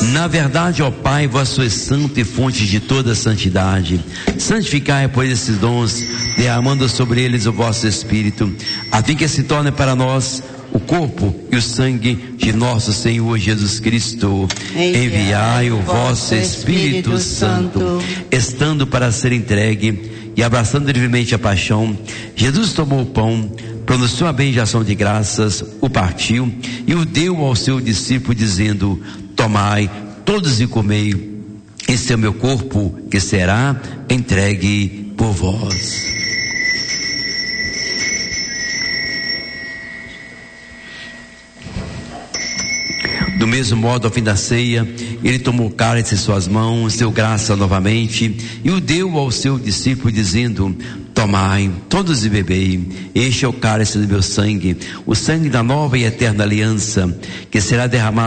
Na verdade, ó Pai, vós sois santo e fonte de toda santidade. Santificai, pois, esses dons, derramando sobre eles o vosso Espírito, a fim que se torne para nós o corpo e o sangue de nosso Senhor Jesus Cristo. Enviai o vosso Espírito Santo, estando para ser entregue e abraçando livremente a paixão, Jesus tomou o pão, pronunciou a bendição de graças, o partiu e o deu ao seu discípulo, dizendo: tomai todos e comei, este é o meu corpo que será entregue por vós. Do mesmo modo, ao fim da ceia, ele tomou o cálice em suas mãos, deu graça novamente e o deu ao seu discípulo, dizendo: tomai todos e bebei, este é o cálice do meu sangue, o sangue da nova e eterna aliança, que será derramado